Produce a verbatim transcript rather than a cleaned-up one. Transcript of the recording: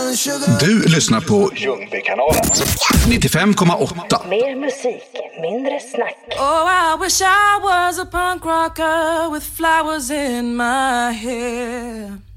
Du lyssnar på Ljungbykanalen. nittiofem komma åtta. Mer musik, mindre snack. Oh, I wish I was a punk rocker with flowers in my hair.